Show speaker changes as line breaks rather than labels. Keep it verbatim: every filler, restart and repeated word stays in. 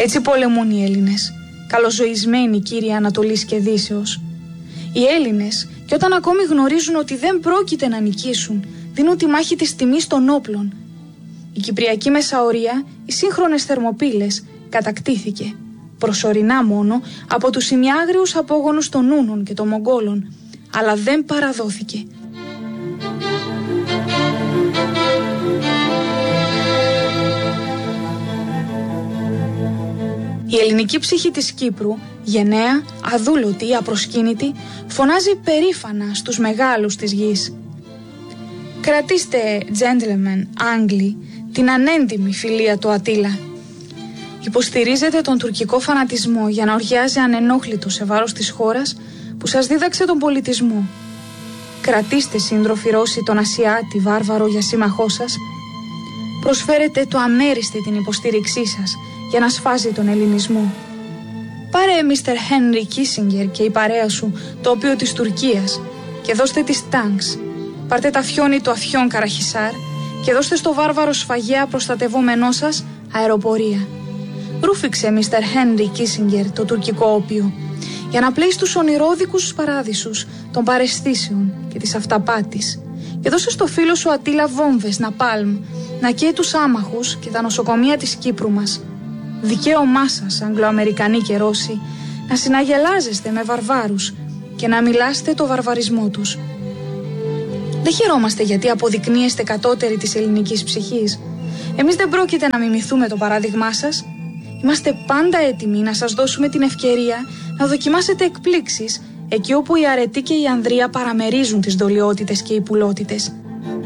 Έτσι πολεμούν οι Έλληνες, καλοζωισμένοι κύριοι Ανατολής και Δύσεως. Οι Έλληνες, και όταν ακόμη γνωρίζουν ότι δεν πρόκειται να νικήσουν, δίνουν τη μάχη της τιμής των όπλων. Η Κυπριακή Μεσαωρία, οι σύγχρονες Θερμοπύλες, κατακτήθηκε, προσωρινά μόνο, από τους ημιάγριους απόγονους των Ούνων και των Μογγόλων, αλλά δεν παραδόθηκε. Η ελληνική ψυχή της Κύπρου, γενναία, αδούλωτη, απροσκύνητη, φωνάζει περήφανα στους μεγάλους της γης. Κρατήστε, gentlemen, Άγγλοι, την ανέντιμη φιλία του Ατήλα. Υποστηρίζετε τον τουρκικό φανατισμό για να οργιάζει ανενόχλητο σε βάρος της χώρας που σας δίδαξε τον πολιτισμό. Κρατήστε, σύντροφοι Ρώσοι, τον Ασιάτη βάρβαρο για σύμμαχό σας. Προσφέρετε το αμέριστη την υποστήριξή σας για να σφάζει τον ελληνισμό. Πάρε μίστερ Χένρι Κίσινγκερ και η παρέα σου το όπιο της Τουρκίας και δώστε τις τάγκς. Πάρτε τα φιόνι του Αφιόν Καραχισάρ και δώστε στο βάρβαρο σφαγέα προστατευόμενό σας αεροπορία. Ρούφηξε μίστερ Χένρι Κίσινγκερ το τουρκικό όπιο για να πλέει στους ονειρόδικους παράδεισους των παραισθήσεων και της αυταπάτης και δώσε στο φίλο σου Ατήλα βόμβες Ναπάλμ να καίει τους άμαχους και τα νοσοκομεία της Κύπρου μας. Δικαίωμά σας, Αγγλοαμερικανοί και Ρώσοι, να συναγελάζεστε με βαρβάρους και να μιλάστε το βαρβαρισμό τους. Δεν χαιρόμαστε γιατί αποδεικνύεστε κατώτεροι της ελληνικής ψυχής. Εμείς δεν πρόκειται να μιμηθούμε το παράδειγμά σας. Είμαστε πάντα έτοιμοι να σας δώσουμε την ευκαιρία να δοκιμάσετε εκπλήξεις εκεί όπου η αρετή και η ανδρεία παραμερίζουν τις δολιότητες και οι πουλότητες.